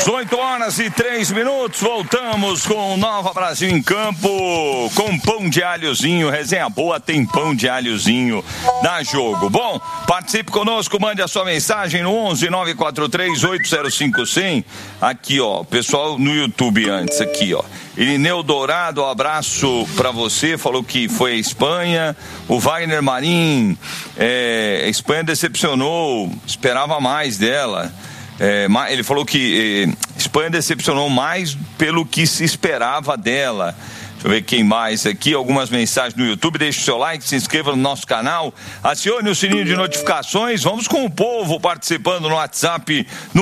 18h03, voltamos com Nova Brasil em Campo, com pão de alhozinho, resenha boa, tem pão de alhozinho, dá jogo. Bom, participe conosco, mande a sua mensagem no 11-943-805-100, aqui ó, pessoal no YouTube antes, aqui ó, Irineu Dourado, abraço pra você, falou que foi a Espanha. O Wagner Marim, a Espanha decepcionou, esperava mais dela. Ele falou que Espanha decepcionou mais pelo que se esperava dela. Deixa eu ver quem mais aqui, algumas mensagens no YouTube. Deixe o seu like, se inscreva no nosso canal, acione o sininho de notificações. Vamos com o povo participando no WhatsApp no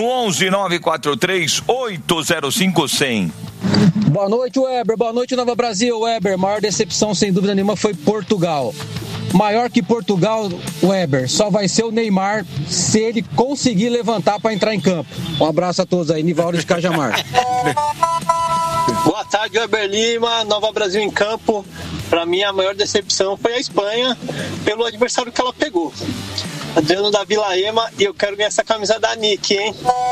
11-943-805-100. Boa noite, Weber. Boa noite, Nova Brasil. Weber, maior decepção sem dúvida nenhuma foi Portugal. Maior que Portugal, Weber, só vai ser o Neymar se ele conseguir levantar para entrar em campo. Um abraço a todos aí, Nivaldo de Cajamar. Boa tarde, Weber Lima, Nova Brasil em Campo. Para mim, a maior decepção foi a Espanha pelo adversário que ela pegou. Adriano da Vila Ema, e eu quero ganhar essa camisa da Nick, hein?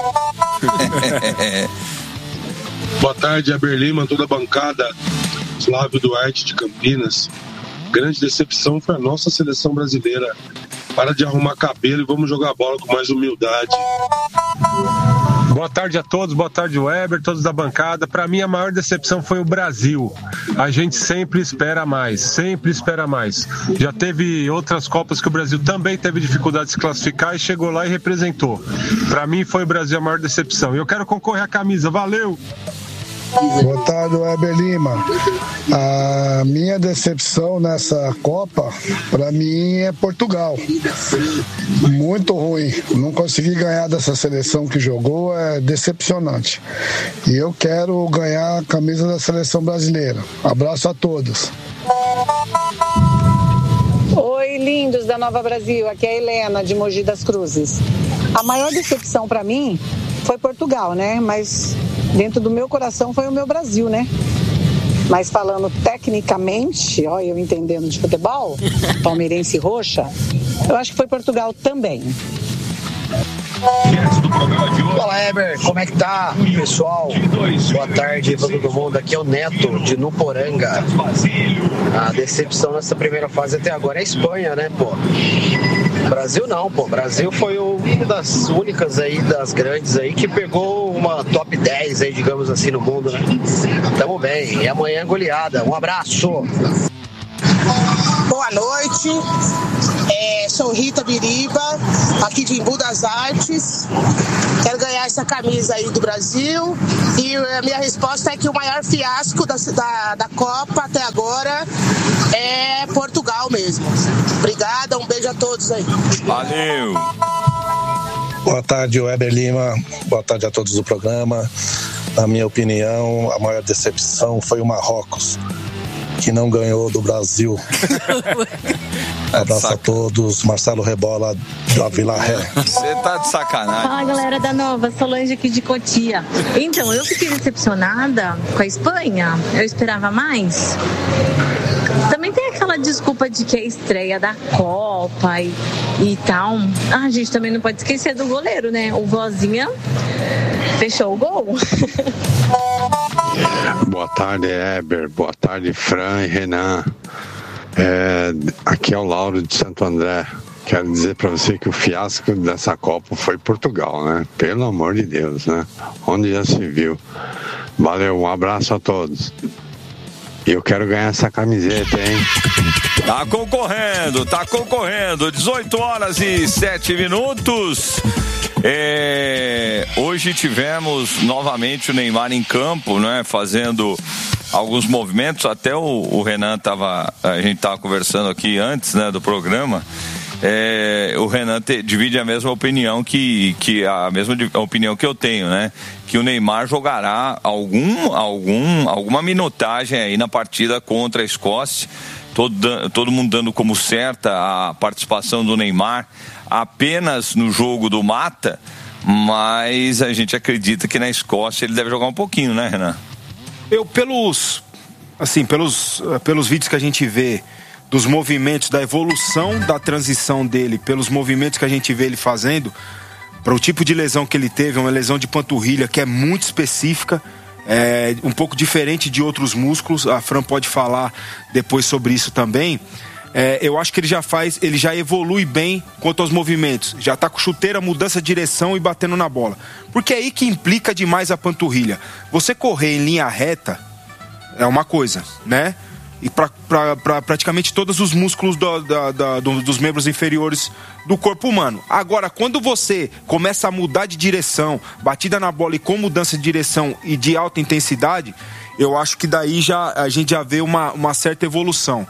Boa tarde, Weber Lima, toda a bancada. Flávio Duarte de Campinas. Grande decepção foi a nossa seleção brasileira. Para de arrumar cabelo e vamos jogar bola com mais humildade. Boa tarde a todos, boa tarde, Weber, todos da bancada. Para mim, a maior decepção foi o Brasil. A gente sempre espera mais. Já teve outras Copas que o Brasil também teve dificuldade de se classificar e chegou lá e representou. Para mim, foi o Brasil a maior decepção. E eu quero concorrer à camisa, valeu! Boa tarde, Weber Lima. A minha decepção nessa Copa, para mim, é Portugal. Muito ruim. Não consegui ganhar dessa seleção que jogou, é decepcionante. E eu quero ganhar a camisa da seleção brasileira. Abraço a todos. Oi, lindos da Nova Brasil. Aqui é a Helena, de Mogi das Cruzes. A maior decepção para mim foi Portugal, né? Mas dentro do meu coração foi o meu Brasil, né? Mas falando tecnicamente, ó, eu entendendo de futebol, palmeirense roxa, eu acho que foi Portugal também. Fala, Heber, como é que tá, pessoal? Boa tarde pra todo mundo, aqui é o Neto de Nuporanga. A decepção nessa primeira fase até agora é a Espanha, né, pô? Brasil não, pô, Brasil foi uma das únicas aí, das grandes aí, que pegou uma top 10 aí, digamos assim, no mundo, né? Tamo bem, e amanhã é goleada, um abraço! Boa noite, sou Rita Biriba, aqui de Embu das Artes. Quero ganhar essa camisa aí do Brasil. E a minha resposta é que o maior fiasco da Copa até agora é Portugal mesmo. Obrigada, um beijo a todos aí. Valeu! Boa tarde, Weber Lima. Boa tarde a todos do programa. Na minha opinião, a maior decepção foi o Marrocos, que não ganhou do Brasil. Abraço a todos, Marcelo Rebola da Vila Ré. Você tá de sacanagem. Fala, galera da Nova, Solange aqui de Cotia. Então, eu fiquei decepcionada com a Espanha, eu esperava mais. Também tem aquela desculpa de que é a estreia da Copa e tal. A gente também não pode esquecer do goleiro, né? O Vozinha fechou o gol. Boa tarde, Heber. Boa tarde, Fran e Renan. Aqui é o Lauro de Santo André. Quero dizer para você que o fiasco dessa Copa foi Portugal, né? Pelo amor de Deus, né? Onde já se viu. Valeu, um abraço a todos. E eu quero ganhar essa camiseta, hein? Tá concorrendo. 18h07. Hoje tivemos novamente o Neymar em campo, né? Fazendo alguns movimentos. Até o Renan a gente tava conversando aqui antes, né, do programa. O Renan divide a mesma opinião que a mesma opinião que eu tenho, né? Que o Neymar jogará alguma minutagem aí na partida contra a Escócia. Todo mundo dando como certa a participação do Neymar apenas no jogo do mata, mas a gente acredita que na Escócia ele deve jogar um pouquinho, né, Renan? Pelos vídeos que a gente vê, dos movimentos, da evolução da transição dele, pelos movimentos que a gente vê ele fazendo, para o tipo de lesão que ele teve, uma lesão de panturrilha que é muito específica, um pouco diferente de outros músculos. A Fran pode falar depois sobre isso também. Eu acho que ele já evolui bem quanto aos movimentos. Já tá com chuteira, mudança de direção e batendo na bola. Porque é aí que implica demais a panturrilha. Você correr em linha reta é uma coisa, né? E para praticamente todos os músculos dos membros inferiores do corpo humano. Agora, quando você começa a mudar de direção, batida na bola e com mudança de direção e de alta intensidade, eu acho que daí a gente já vê uma certa evolução.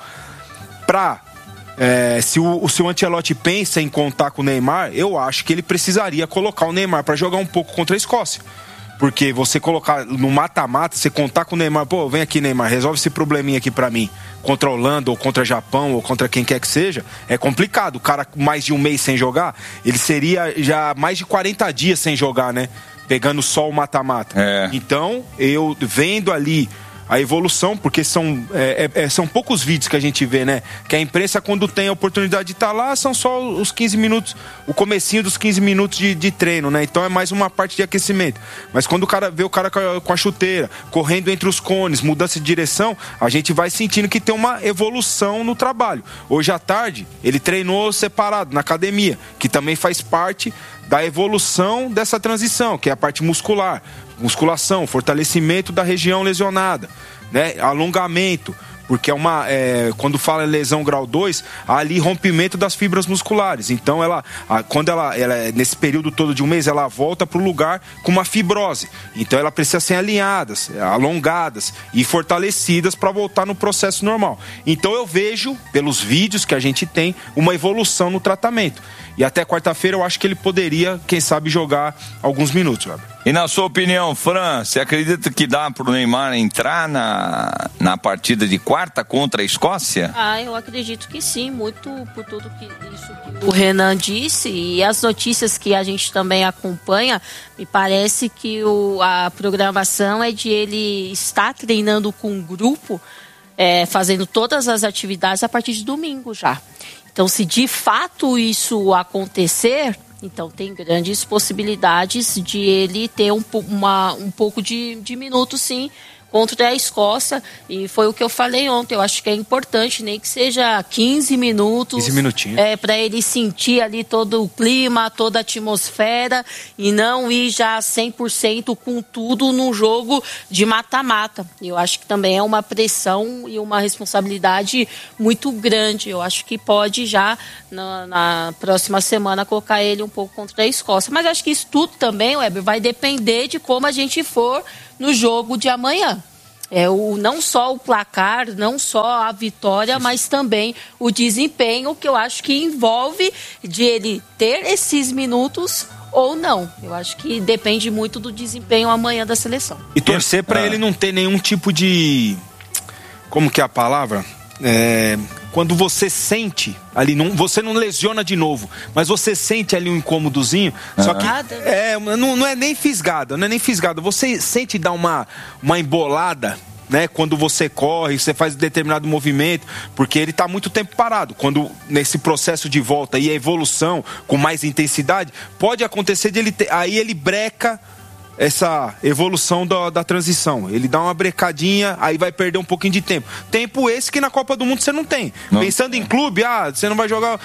Se o Ancelotti pensa em contar com o Neymar, eu acho que ele precisaria colocar o Neymar para jogar um pouco contra a Escócia. Porque você colocar no mata-mata, você contar com o Neymar, pô, vem aqui, Neymar, resolve esse probleminha aqui pra mim, contra a Holanda, ou contra o Japão, ou contra quem quer que seja, é complicado. O cara mais de um mês sem jogar, ele seria já mais de 40 dias sem jogar, né? Pegando só o mata-mata. Então, eu vendo ali a evolução, porque são poucos vídeos que a gente vê, né? Que a imprensa, quando tem a oportunidade de estar lá, são só os 15 minutos, o comecinho dos 15 minutos de treino, né? Então é mais uma parte de aquecimento. Mas quando o cara vê o cara com a chuteira, correndo entre os cones, mudança de direção, a gente vai sentindo que tem uma evolução no trabalho. Hoje à tarde, ele treinou separado na academia, que também faz parte da evolução dessa transição, que é a parte muscular, musculação, fortalecimento da região lesionada, né? Alongamento, porque quando fala em lesão grau 2, há ali rompimento das fibras musculares. Então quando ela nesse período todo de um mês, ela volta para o lugar com uma fibrose. Então ela precisa ser alinhadas, alongadas e fortalecidas para voltar no processo normal. Então eu vejo, pelos vídeos que a gente tem, uma evolução no tratamento. E até quarta-feira eu acho que ele poderia, quem sabe, jogar alguns minutos, Gabriel. E na sua opinião, Fran, você acredita que dá para o Neymar entrar na partida de quarta contra a Escócia? Eu acredito que sim, muito por tudo isso que o Renan disse e as notícias que a gente também acompanha. Me parece que a programação é de ele estar treinando com um grupo, fazendo todas as atividades a partir de domingo já. Então, se de fato isso acontecer, então tem grandes possibilidades de ele ter um pouco de minutos, sim, contra a Escócia. E foi o que eu falei ontem. Eu acho que é importante, nem que seja 15 minutos. 15 minutinhos. Para ele sentir ali todo o clima, toda a atmosfera e não ir já 100% com tudo num jogo de mata-mata. Eu acho que também é uma pressão e uma responsabilidade muito grande. Eu acho que pode já, na próxima semana, colocar ele um pouco contra a Escócia. Mas acho que isso tudo também, Weber, vai depender de como a gente for no jogo de amanhã. Não só o placar, não só a vitória, mas também o desempenho, que eu acho que envolve de ele ter esses minutos ou não. Eu acho que depende muito do desempenho amanhã da seleção. E torcer para ele não ter nenhum tipo de... Como que é a palavra? Quando você sente ali, você não lesiona de novo, mas você sente ali um incômodozinho, só que não é nem fisgada, você sente dar uma embolada, né? Quando você corre, você faz determinado movimento, porque ele está muito tempo parado. Quando nesse processo de volta e a evolução com mais intensidade, pode acontecer aí ele breca essa evolução da transição. Ele dá uma brecadinha, aí vai perder um pouquinho de tempo. Tempo esse que na Copa do Mundo você não tem. Pensando em clube, você não vai jogar,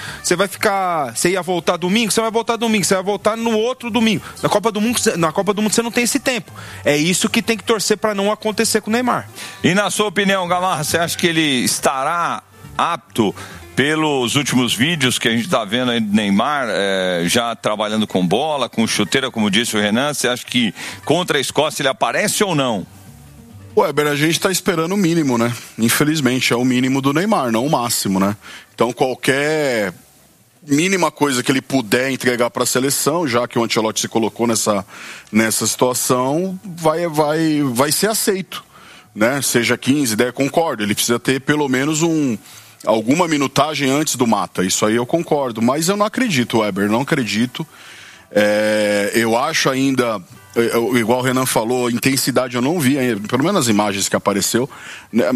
você ia voltar domingo, você vai voltar domingo, você vai voltar no outro domingo. Na Copa do Mundo você não tem esse tempo. É isso que tem que torcer para não acontecer com o Neymar. E na sua opinião, Gamarra, você acha que ele estará apto, pelos últimos vídeos que a gente está vendo aí do Neymar, já trabalhando com bola, com chuteira, como disse o Renan, você acha que contra a Escócia ele aparece ou não? Weber, a gente está esperando o mínimo, né? Infelizmente, é o mínimo do Neymar, não o máximo, né? Então, qualquer mínima coisa que ele puder entregar para a seleção, já que o Ancelotti se colocou nessa situação, vai ser aceito, né? Seja 15, 10, concordo, ele precisa ter pelo menos alguma minutagem antes do mata, isso aí eu concordo, mas eu não acredito, Weber, não acredito. Eu acho ainda, igual o Renan falou, intensidade eu não vi, pelo menos nas imagens que apareceu,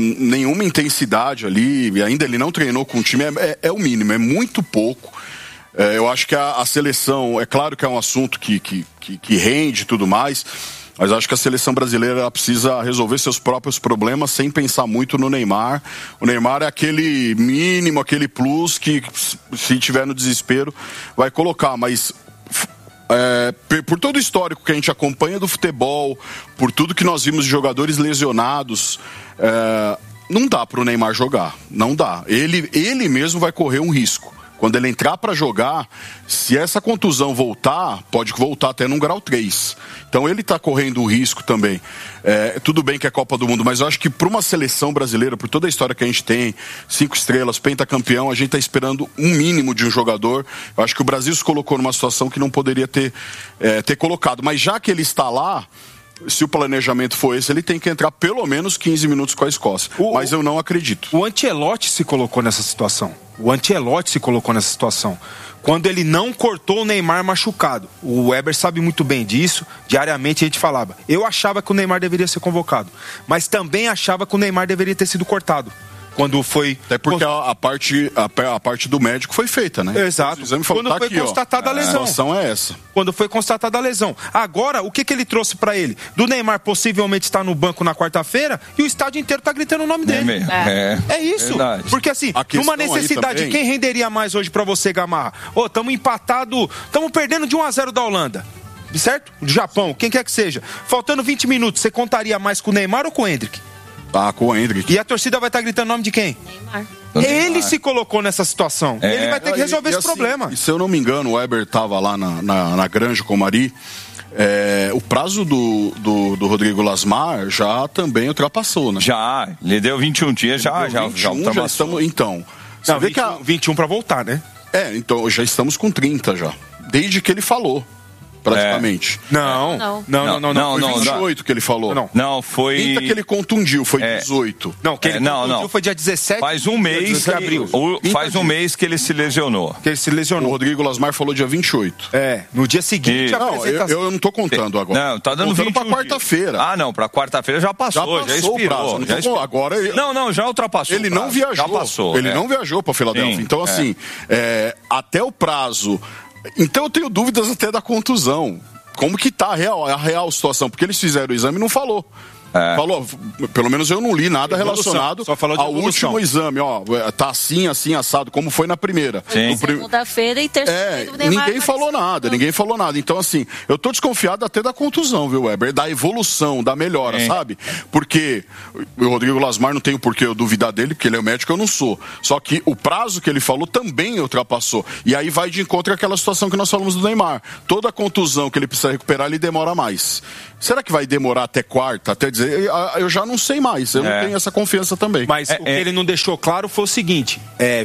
nenhuma intensidade ali, ainda ele não treinou com o time, é o mínimo, é muito pouco. Eu acho que a seleção, é claro que é um assunto que rende e tudo mais, mas acho que a seleção brasileira precisa resolver seus próprios problemas sem pensar muito no Neymar. O Neymar é aquele mínimo, aquele plus que, se tiver no desespero, vai colocar. Mas por todo o histórico que a gente acompanha do futebol, por tudo que nós vimos de jogadores lesionados, não dá para o Neymar jogar. Não dá. Ele mesmo vai correr um risco. Quando ele entrar para jogar, se essa contusão voltar, pode voltar até num grau 3. Então ele está correndo um risco também. Tudo bem que é Copa do Mundo, mas eu acho que para uma seleção brasileira, por toda a história que a gente tem, 5 estrelas, pentacampeão, a gente está esperando um mínimo de um jogador. Eu acho que o Brasil se colocou numa situação que não poderia ter colocado. Mas já que ele está lá, se o planejamento for esse, ele tem que entrar pelo menos 15 minutos com a Escócia. Mas eu não acredito. O Ancelotti se colocou nessa situação. Quando ele não cortou o Neymar machucado. O Weber sabe muito bem disso. Diariamente a gente falava. Eu achava que o Neymar deveria ser convocado, mas também achava que o Neymar deveria ter sido cortado. Quando foi... Até porque a parte do médico foi feita, né? Exato. O exame falou, quando foi constatada a lesão. A situação é essa. Quando foi constatada a lesão. Agora, o que ele trouxe pra ele? Do Neymar possivelmente estar no banco na quarta-feira e o estádio inteiro tá gritando o nome dele. É isso. Verdade. Porque assim, numa necessidade, quem renderia mais hoje pra você, Gamarra? Tamo empatado, tamo perdendo de 1-0 da Holanda. Certo? Do Japão, quem quer que seja. Faltando 20 minutos, você contaria mais com o Neymar ou com o Endrick? Com o Endrick. E a torcida vai estar gritando o nome de quem? Neymar. Ele se colocou nessa situação. Ele vai ter que resolver esse problema. E se eu não me engano, o Weber estava lá na Granja Comari. O prazo do Rodrigo Lasmar já também ultrapassou, né? Já, ele deu 21 dias, já ultrapassou. Então, você vê que 21 para voltar, né? Então já estamos com 30 já. Desde que ele falou. Praticamente. Não. Foi 28 que ele falou. Não, foi... 30 que ele contundiu, foi 18. Não, que ele contundiu foi dia 17 Faz um mês de abril. Faz um mês que ele se lesionou. O Rodrigo Lasmar falou dia 28. No dia seguinte a apresentação. Eu não tô contando agora. Não, tá dando 21 pra quarta-feira. Não, pra quarta-feira já passou, já expirou. Agora Não, já ultrapassou. Ele não viajou. Já passou. Ele não viajou pra Filadélfia. Então, assim, até o prazo... Então eu tenho dúvidas até da contusão. Como que tá a real situação? Porque eles fizeram o exame e não falou. Falou, pelo menos eu não li nada relacionado ao último exame. Tá assim, assado, como foi na primeira. Segunda-feira e terça-feira. Ninguém falou nada. Então, assim, eu tô desconfiado até da contusão, viu, Weber? Da evolução, da melhora, sabe? Porque o Rodrigo Lasmar, não tenho por que eu duvidar dele, porque ele é o médico, eu não sou. Só que o prazo que ele falou também ultrapassou. E aí vai de encontro àquela situação que nós falamos do Neymar. Toda contusão que ele precisa recuperar, ele demora mais. Será que vai demorar até quarta, até dizer... Eu já não sei mais, eu não tenho essa confiança também. Mas o que ele não deixou claro foi o seguinte,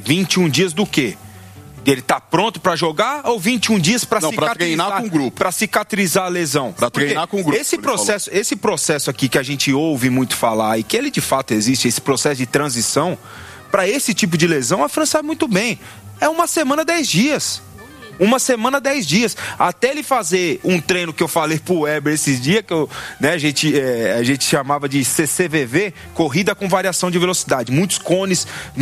21 dias do quê? Ele tá pronto pra jogar ou 21 dias pra cicatrizar? Pra treinar com o grupo. Pra cicatrizar a lesão. Pra treinar com o grupo. Esse processo aqui que a gente ouve muito falar e que ele de fato existe, esse processo de transição, pra esse tipo de lesão, a França sabe muito bem. É 1 semana, 10 dias. 1 semana, 10 dias. Até ele fazer um treino que eu falei pro Weber esses dias, que a gente chamava de CCVV, corrida com variação de velocidade. Muitos cones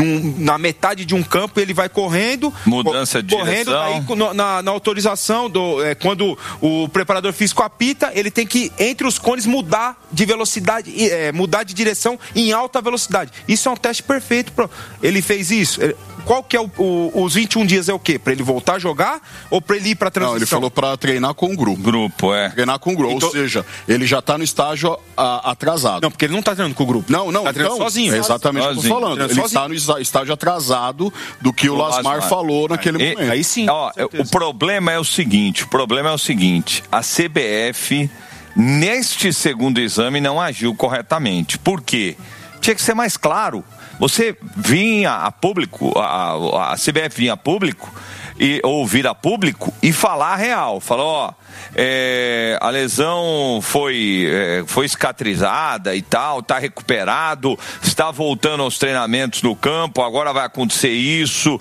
na metade de um campo, ele vai correndo. Mudança de direção. Daí, na autorização, quando o preparador físico apita, ele tem que, entre os cones, mudar de velocidade, mudar de direção em alta velocidade. Isso é um teste perfeito. Ele fez isso. Qual que é os 21 dias é o quê? Pra ele voltar a jogar ou pra ele ir pra transição? Não, ele falou pra treinar com o grupo. Treinar com o grupo, então, ou seja, ele já tá no estágio atrasado. Não, porque ele não tá treinando com o grupo. Não, tá treinando sozinho. É exatamente o que eu tô falando. Ele está no estágio atrasado do que o Lasmar falou naquele momento. Aí sim. O problema é o seguinte, a CBF, neste segundo exame, não agiu corretamente. Por quê? Tinha que ser mais claro. Você vinha a público, a CBF vinha a público, ou vir a público e falar a real. Falou, a lesão foi cicatrizada e tal, está recuperado, está voltando aos treinamentos no campo, agora vai acontecer isso.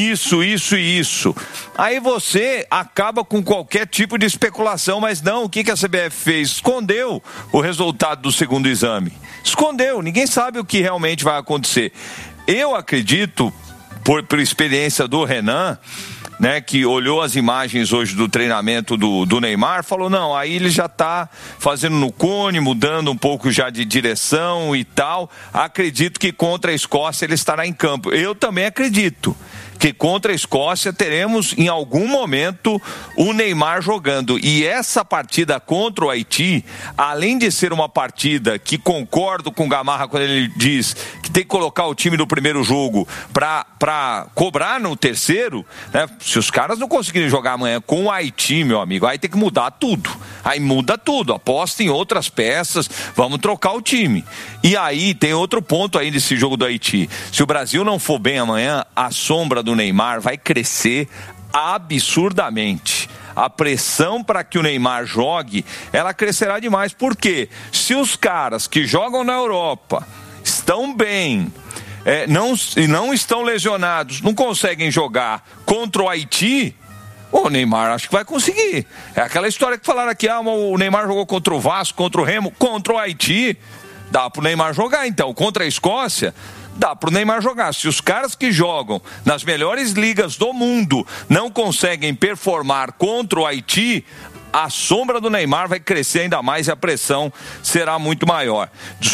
Aí você acaba com qualquer tipo de especulação, mas não, o que a CBF fez? Escondeu o resultado do segundo exame. Escondeu, ninguém sabe o que realmente vai acontecer. Eu acredito, por experiência do Renan, né, que olhou as imagens hoje do treinamento do Neymar, falou, não, aí ele já está fazendo no cone, mudando um pouco já de direção e tal. Acredito que contra a Escócia ele estará em campo. Eu também acredito que contra a Escócia teremos em algum momento o Neymar jogando. E essa partida contra o Haiti, além de ser uma partida que concordo com o Gamarra quando ele diz que tem que colocar o time no primeiro jogo para cobrar no terceiro, né? Se os caras não conseguirem jogar amanhã com o Haiti, meu amigo, aí tem que mudar tudo. Aí muda tudo, aposta em outras peças, vamos trocar o time. E aí tem outro ponto aí desse jogo do Haiti. Se o Brasil não for bem amanhã, a sombra do Neymar vai crescer absurdamente. A pressão para que o Neymar jogue, ela crescerá demais. Por quê? Se os caras que jogam na Europa estão bem, não estão lesionados, não conseguem jogar contra o Haiti, o Neymar acho que vai conseguir. É aquela história que falaram aqui, o Neymar jogou contra o Vasco, contra o Remo, contra o Haiti, dá pro Neymar jogar. Então, contra a Escócia, dá pro Neymar jogar. Se os caras que jogam nas melhores ligas do mundo não conseguem performar contra o Haiti, a sombra do Neymar vai crescer ainda mais e a pressão será muito maior.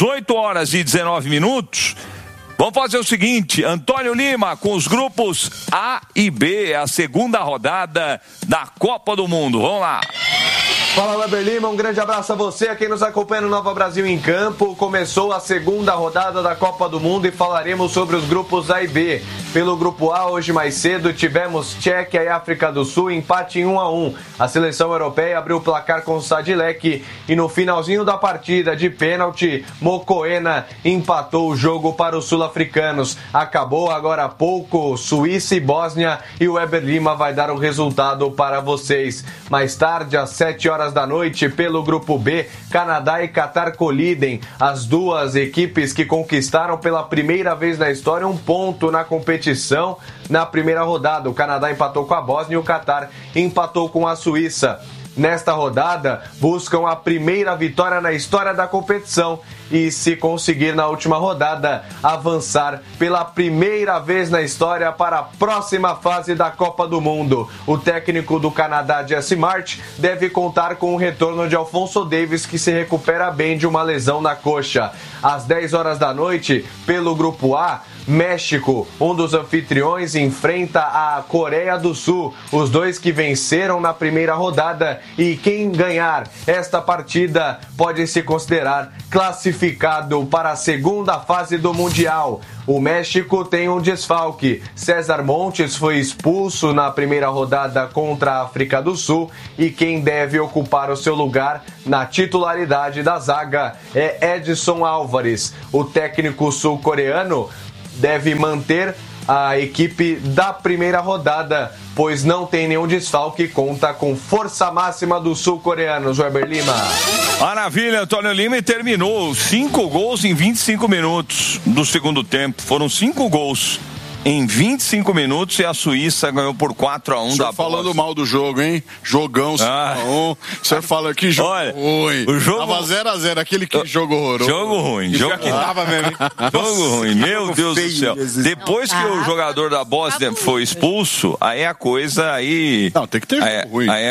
18h19. Vamos fazer o seguinte, Antônio Lima com os grupos A e B, a segunda rodada da Copa do Mundo. Vamos lá. Fala, Weber Lima, um grande abraço a você, a quem nos acompanha no Nova Brasil em Campo. Começou a segunda rodada da Copa do Mundo e falaremos sobre os grupos A e B. Pelo grupo A, hoje mais cedo, tivemos Tchequia e África do Sul, empate em 1-1. A seleção europeia abriu o placar com o Sadilek e no finalzinho da partida, de pênalti, Mokoena empatou o jogo para os sul-africanos. Acabou agora há pouco Suíça e Bósnia e o Weber Lima vai dar o resultado para vocês. Mais tarde, às 7h da noite, pelo grupo B, Canadá e Catar colidem, as duas equipes que conquistaram pela primeira vez na história um ponto na competição na primeira rodada. O Canadá empatou com a Bósnia e o Catar empatou com a Suíça. Nesta rodada, buscam a primeira vitória na história da competição e, se conseguir na última rodada, avançar pela primeira vez na história para a próxima fase da Copa do Mundo. O técnico do Canadá, Jesse March, deve contar com o retorno de Alphonso Davies, que se recupera bem de uma lesão na coxa. Às 10h da noite, pelo grupo A, México, um dos anfitriões, enfrenta a Coreia do Sul, os dois que venceram na primeira rodada, e quem ganhar esta partida pode se considerar classificado para a segunda fase do Mundial. O México tem um desfalque. César Montes foi expulso na primeira rodada contra a África do Sul e quem deve ocupar o seu lugar na titularidade da zaga é Edson Álvares. O técnico sul-coreano deve manter a equipe da primeira rodada, pois não tem nenhum desfalque e conta com força máxima dos sul-coreanos. Weber Lima. Maravilha, Antônio Lima, e terminou 5 gols em 25 minutos do segundo tempo. Foram 5 gols em 25 minutos e a Suíça ganhou por 4-1 da falando mal do jogo, hein? Jogão 5-1. Você fala que jogo ruim. O jogo tava 0-0, aquele que jogo horroroso. Jogo ruim. Jogo que tava mesmo. Jogo ruim. Meu Deus do céu. Depois que o jogador da Bósnia foi expulso, aí a coisa aí... Não, tem que ter jogo ruim.